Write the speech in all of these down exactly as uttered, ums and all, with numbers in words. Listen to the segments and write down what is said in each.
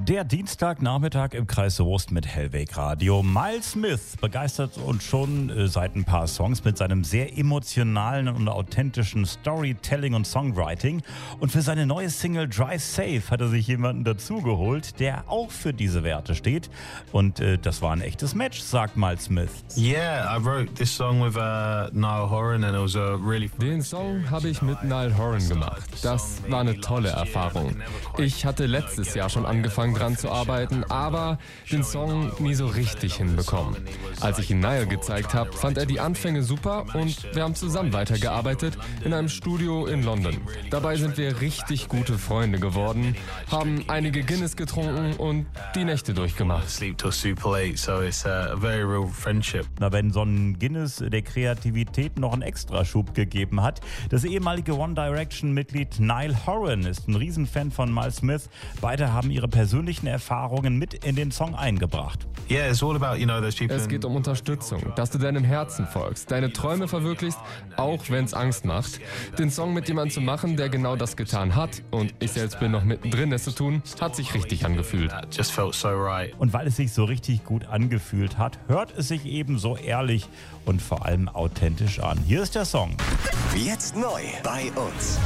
Der Dienstagnachmittag im Kreis Soest mit Hellweg Radio. Miles Smith begeistert uns schon äh, seit ein paar Songs mit seinem sehr emotionalen und authentischen Storytelling und Songwriting. Und für seine neue Single Drive Safe hat er sich jemanden dazugeholt, der auch für diese Werte steht. Und äh, das war ein echtes Match, sagt Miles Smith. Yeah, I wrote this song with uh, Niall Horan and it was a really Den Song habe ich mit Niall Horan gemacht. Das war eine tolle Erfahrung. Ich hatte letztes Jahr schon angefangen dran zu arbeiten, aber den Song nie so richtig hinbekommen. Als ich ihn Niall gezeigt habe, fand er die Anfänge super und wir haben zusammen weitergearbeitet in einem Studio in London. Dabei sind wir richtig gute Freunde geworden, haben einige Guinness getrunken und die Nächte durchgemacht. sleep till super late, so it's a very real friendship. Na, wenn so ein Guinness der Kreativität noch einen Extraschub gegeben hat. Das ehemalige One Direction-Mitglied Niall Horan ist ein Riesenfan von Miles Smith. Beide haben ihre persönlichen Erfahrungen mit in den Song eingebracht. Yeah, it's all about, you know, those people. Es geht um Unterstützung, dass du deinem Herzen folgst, deine Träume verwirklichst, auch wenn es Angst macht. Den Song mit jemandem zu machen, der genau das getan hat, und ich selbst bin noch mittendrin, es zu tun, hat sich richtig angefühlt. That just felt so right. Und weil es sich so richtig gut angefühlt hat, hört es sich eben so ehrlich und vor allem authentisch an. Hier ist der Song. Jetzt neu bei uns.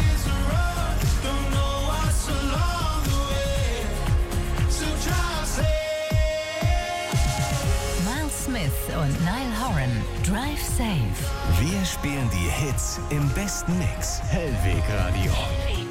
Miles Smith und Niall Horan, Drive Safe. Wir spielen die Hits im besten Mix. Hellweg Radio.